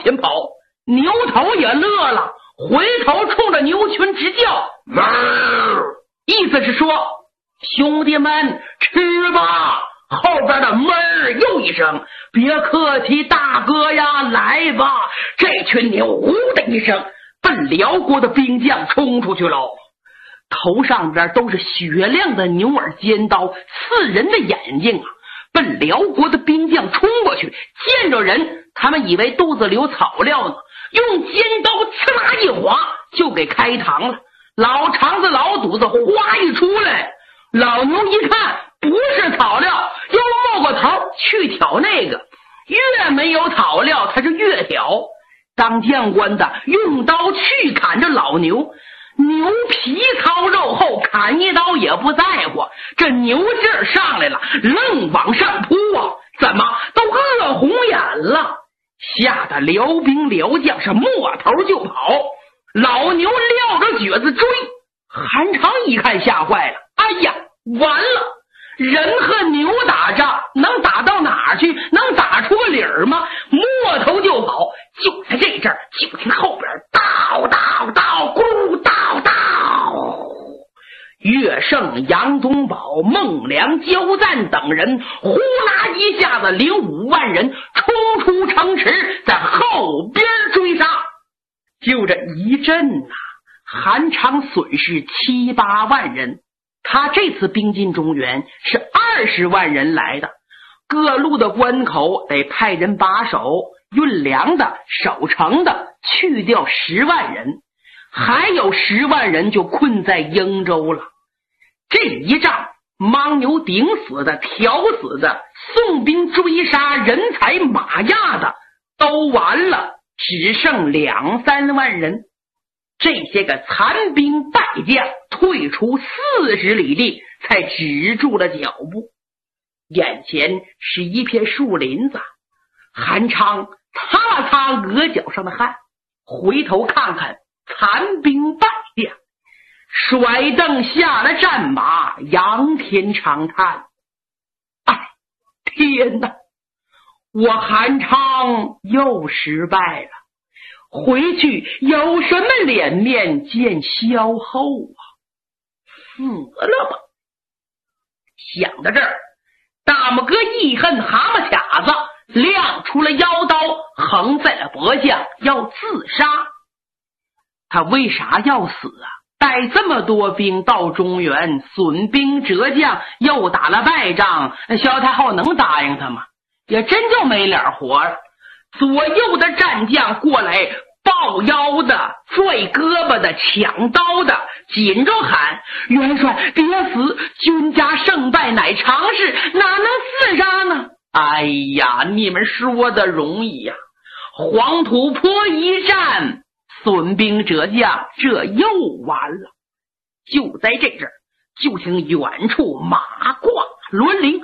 前跑。牛头也乐了，回头冲着牛群直叫，意思是说，兄弟们吃吧。后边的闷又一声，别客气大哥呀，来吧。这群牛呼的一声奔辽国的兵将冲出去喽，头上边都是雪亮的牛耳尖刀，刺人的眼睛啊！奔辽国的兵将冲过去，见着人他们以为肚子里有草料呢，用尖刀刺啦一划就给开膛了。老肠子老肚子哗一出来，老牛一看不是草料，又冒过头去挑那个，越没有草料他是越挑。当将官的用刀去砍着老牛，牛皮糙肉厚，砍一刀也不在乎，这牛劲儿上来了，愣往上扑啊！怎么都饿红眼了，吓得辽兵辽将是摸头就跑。老牛撂着蹶子追，韩常一看吓坏了，哎呀，完了！人和牛打仗能打到哪儿去？能打出个理儿吗？摸头就跑。就在这阵儿，就听后边叨叨叨，咕噜叨叨，岳胜、杨宗保、孟良、焦赞等人呼啦一下子领5万人冲出城池，在后边追杀。就这一阵啊，韩常损失7、8万人。他这次兵进中原是20万人来的，各路的关口得派人把守，运粮的、守城的去掉10万人，还有10万人就困在英州了。这一仗牦牛顶死的、挑死的、宋兵追杀、人踩马压的都完了，只剩2、3万人。这些个残兵败将退出40里地，才止住了脚步。眼前是一片树林子，韩昌擦了擦额角上的汗，回头看看残兵败将，甩蹬下了战马，仰天长叹：哎，天哪！我韩昌又失败了，回去有什么脸面见萧后啊？死了吧！想到这儿，大拇哥一恨蛤蟆卡子，亮出了腰刀，横在了脖项，要自杀。他为啥要死啊？带这么多兵到中原，损兵折将，又打了败仗，萧太后能答应他吗？也真就没脸活了。左右的战将过来抱腰的、拽胳膊的、抢刀的，紧着喊：元帅别死，军家胜败乃常事，哪能自杀呢？哎呀，你们说的容易呀！黄土坡一战，损兵折将，这又完了。就在这阵儿，就听远处马挂轮铃，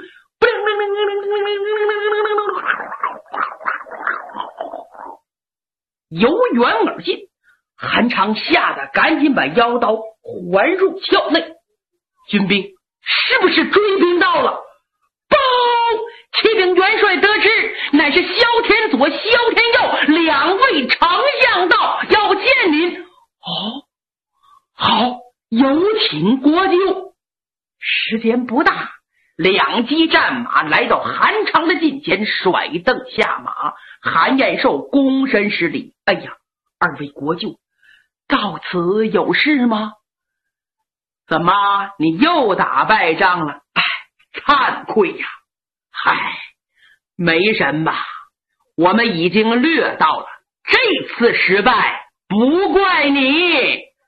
由远而近。韩昌吓得赶紧把腰刀环入鞘内。军兵是不是追兵到了？报！启禀元帅得知，乃是萧天佐、萧天佑2位丞相到，要见您。哦，好，有请国舅。时间不大，2骑战马来到韩昌的近前，甩蹬下马。韩延寿躬身施礼：哎呀，2位国舅，到此有事吗？怎么你又打败仗了？哎，惭愧呀！嗨，没什么，我们已经略到了，这次失败不怪你。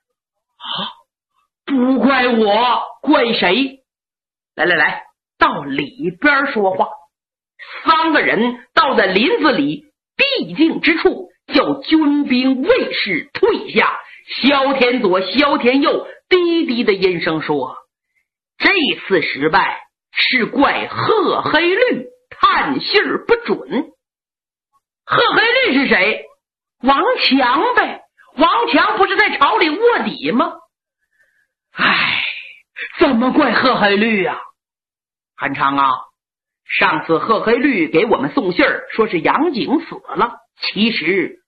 不怪我，怪谁？来，到里边说话。3个人到在林子里僻静之处，叫军兵卫士退下。萧天佐、萧天佑低低的音声说：这次失败是怪贺黑律探信不准。贺黑律是谁？王强呗。王强不是在朝里卧底吗？哎，怎么怪贺黑律啊？韩昌啊，上次贺黑律给我们送信儿，说是杨景死了，其实